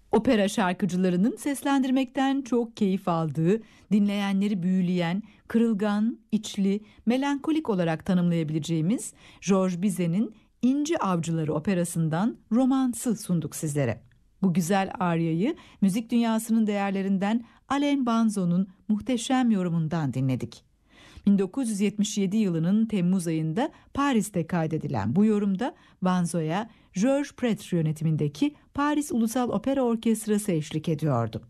Opera şarkıcılarının seslendirmekten çok keyif aldığı, dinleyenleri büyüleyen, kırılgan, içli, melankolik olarak tanımlayabileceğimiz Georges Bizet'in İnci Avcıları operasından Romansı sunduk sizlere. Bu güzel aryayı müzik dünyasının değerlerinden Alain Banzo'nun muhteşem yorumundan dinledik. 1977 yılının Temmuz ayında Paris'te kaydedilen bu yorumda Banzo'ya Georges Prêtre yönetimindeki Paris Ulusal Opera Orkestrası eşlik ediyordu.